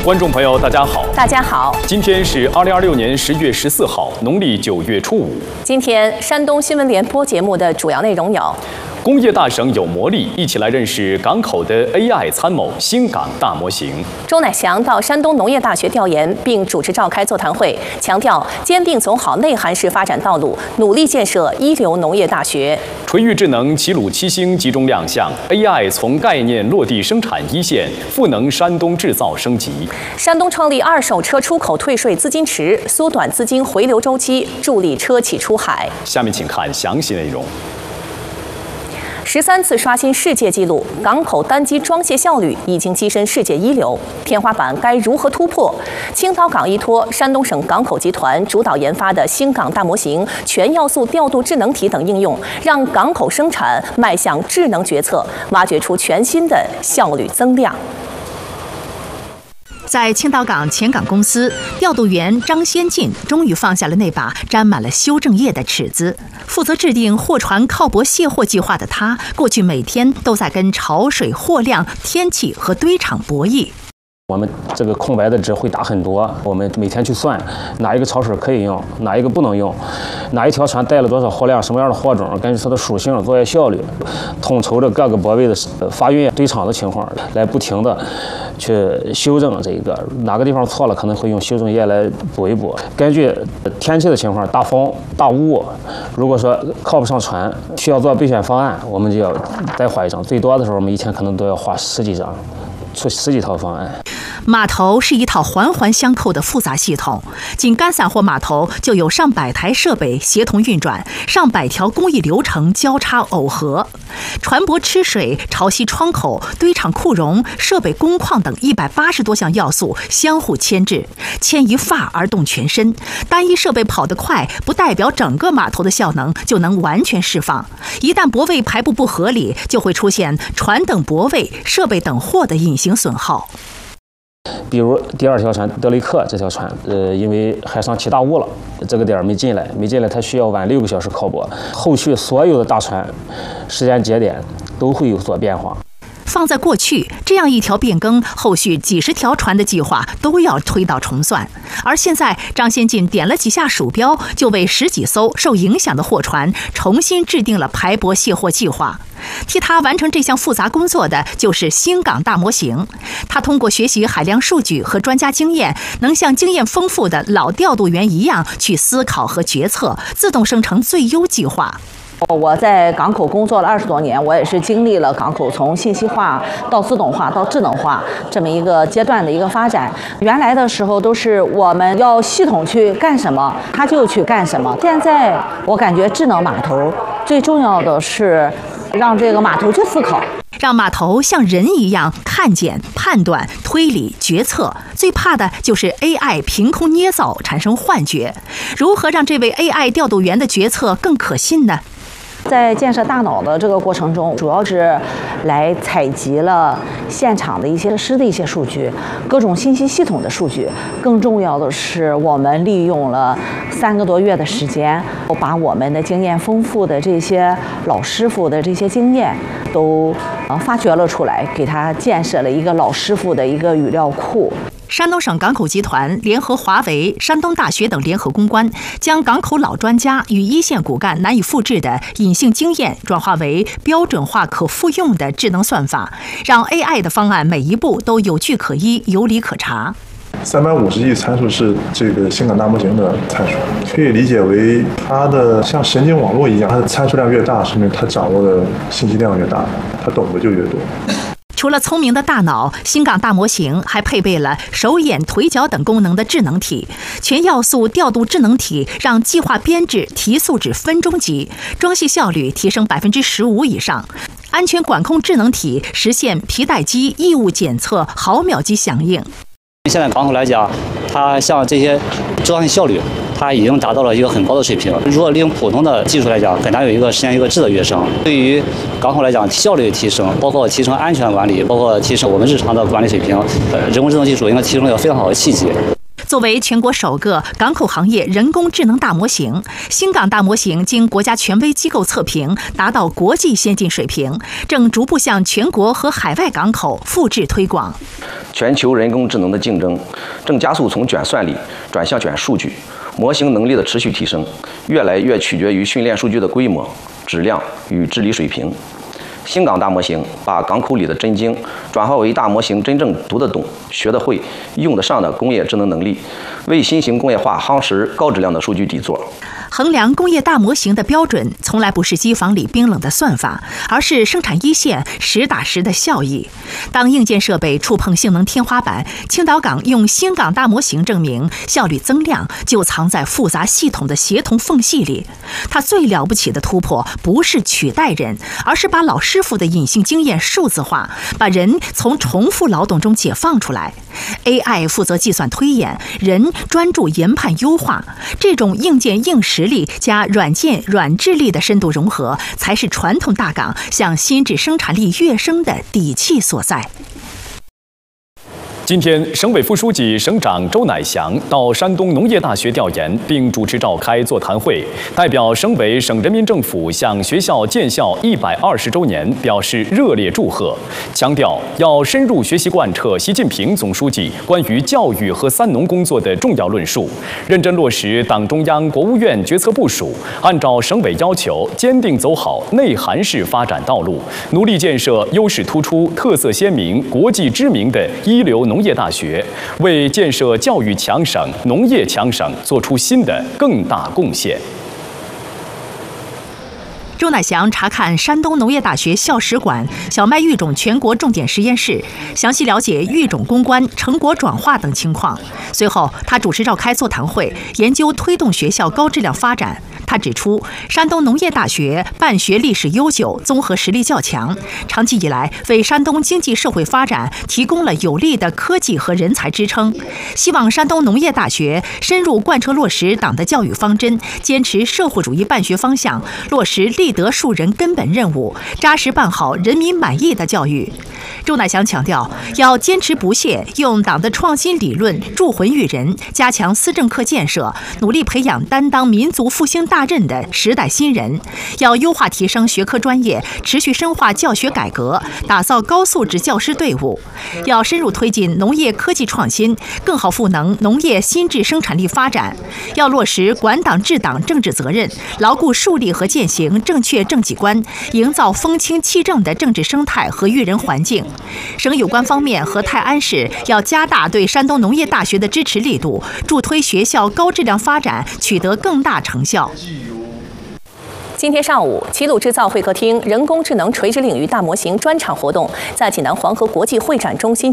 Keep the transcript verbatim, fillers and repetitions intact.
观众朋友，大家好。 大家好。 今天是二零二六年十月十四号，农历九月初五。 今天山东新闻联播节目的主要内容有： 工业大省有魔力，一起来认识港口的 A I 参谋新港大模型。 周乃祥到山东农业大学调研，并主持召开座谈会，强调坚定走好内涵式发展道路，努力建设一流农业大学。 垂域智能齐鲁七星集中亮相 ，A I 从概念落地生产一线，赋能山东制造升级。 山东创立二手车出口退税资金池，缩短资金回流周期，助力车企出海。 下面请看详细内容。 十三次刷新世界纪录，港口单机装卸效率已经跻身世界一流，天花板该如何突破？青岛港依托山东省港口集团主导研发的新港大模型、全要素调度智能体等应用，让港口生产迈向智能决策，挖掘出全新的效率增量。 在青岛港前港公司，调度员张先进终于放下了那把沾满了修正液的尺子。负责制定货船靠泊卸货计划的他，过去每天都在跟潮水、货量、天气和堆场博弈。 我们这个空白的值会大很多，我们每天去算哪一个潮水可以用，哪一个不能用，哪一条船带了多少货量，什么样的货种，根据它的属性、作业效率，统筹着各个泊位的发运、堆场的情况，来不停的去修正这个哪个地方错了，可能会用修正液来补一补。根据天气的情况，大风、大雾，如果说靠不上船，需要做备选方案，我们就要再画一张，最多的时候我们一天可能都要画十几张，出十几套方案。 码头是一套环环相扣的复杂系统，仅干散货码头就有上百台设备协同运转，上百条工艺流程交叉耦合，船舶吃水、潮汐窗口、堆场库容、设备工况等一百八十多项要素相互牵制，牵一发而动全身。单一设备跑得快，不代表整个码头的效能就能完全释放。一旦泊位排布不合理，就会出现船等泊位、设备等货的隐形损耗。 比如第二条船德雷克这条船，呃，因为海上起大雾了，这个点儿没进来，没进来，它需要晚六个小时靠泊。后续所有的大船时间节点都会有所变化。 放在过去，这样一条变更，后续几十条船的计划都要推倒重算。而现在，张先进点了几下鼠标，就为十几艘受影响的货船重新制定了排泊卸货计划。替他完成这项复杂工作的就是新港大模型。他通过学习海量数据和专家经验，能像经验丰富的老调度员一样去思考和决策，自动生成最优计划。 我在港口工作了二十多年，我也是经历了港口从信息化到自动化到智能化这么一个阶段的一个发展。原来的时候都是我们要系统去干什么，它就去干什么。现在我感觉智能码头最重要的是让这个码头去思考， 让码头像人一样看见、判断、推理、决策。最怕的就是 A I 凭空捏造，产生幻觉。如何让这位 A I 调度员的决策更可信呢？ 在建设大脑的这个过程中，主要是来采集了现场的一些施的一些数据，各种信息系统的数据。更重要的是，我们利用了三个多月的时间，把我们的经验丰富的这些老师傅的这些经验都呃发掘了出来，给他建设了一个老师傅的一个语料库。 山东省港口集团联合华为、山东大学等联合攻关，将港口老专家与一线骨干难以复制的隐性经验转化为标准化可复用的智能算法，让 A I 的方案每一步都有据可依、有理可查。 三百五十亿参数是这个新港大模型的参数，可以理解为它的像神经网络一样，它的参数量越大，说明它掌握的信息量越大，它懂得就越多。 除了聪明的大脑，新港大模型还配备了手眼腿脚等功能的智能体，全要素调度智能体让计划编制提速至分钟级，装卸效率提升百分之十五以上。安全管控智能体实现皮带机异物检测毫秒级响应。 现在港口来讲，它像这些装卸效率，它已经达到了一个很高的水平。如果利用普通的技术来讲，很难有一个实现一个质的跃升。对于港口来讲，效率的提升，包括提升安全管理，包括提升我们日常的管理水平，呃，人工智能技术应该提供一个非常好的契机。 作为全国首个港口行业人工智能大模型，新港大模型经国家权威机构测评，达到国际先进水平，正逐步向全国和海外港口复制推广。 全球人工智能的竞争正加速从卷算力转向卷数据，模型能力的持续提升，越来越取决于训练数据的规模、质量与治理水平。新港大模型把港口里的真经转化为大模型真正读得懂、学得会、用得上的工业智能能力，为新型工业化夯实高质量的数据底座。 衡量工业大模型的标准，从来不是机房里冰冷的算法，而是生产一线实打实的效益。当硬件设备触碰性能天花板，青岛港用新港大模型证明效率增量就藏在复杂系统的协同缝隙里。它最了不起的突破，不是取代人，而是把老师傅的隐性经验数字化，把人从重复劳动中解放出来。A I 负责计算推演，人专注研判优化。这种硬件硬实力加软件软智力的深度融合，才是传统大港向新质生产力跃升的底气所在。 今天，省委副书记、省长周乃祥到山东农业大学调研，并主持召开座谈会，代表省委、省人民政府向学校建校一百二十周年表示热烈祝贺，强调要深入学习贯彻习近平总书记关于教育和三农工作的重要论述，认真落实党中央、国务院决策部署，按照省委要求，坚定走好内涵式发展道路，努力建设优势突出、特色鲜明、国际知名的一流农业大学，为建设教育强省、农业强省做出新的更大贡献。 周乃祥查看山东农业大学校史馆、小麦育种全国重点实验室，详细了解育种攻关、成果转化等情况。随后，他主持召开座谈会，研究推动学校高质量发展。他指出，山东农业大学办学历史悠久，综合实力较强，长期以来为山东经济社会发展提供了有力的科技和人才支撑。希望山东农业大学深入贯彻落实党的教育方针，坚持社会主义办学方向，落实立德树人根本任务，扎实办好人民满意的教育。周乃祥强调，要坚持不懈用党的创新理论铸魂育人，加强思政课建设，努力培养担当民族复兴大任的时代新人。要优化提升学科专业，持续深化教学改革，打造高素质教师队伍。要深入推进农业科技创新，更好赋能农业新质生产力发展。要落实管党治党政治责任，牢固树立和践行正确政绩观，营造风清气正的政治生态和育人环境。省有关方面和泰安市要加大对山东农业大学的支持力度，助推学校高质量发展取得更大成效。 今天上午，齐鲁制造会客厅人工智能垂直领域大模型专场活动在济南黄河国际会展中心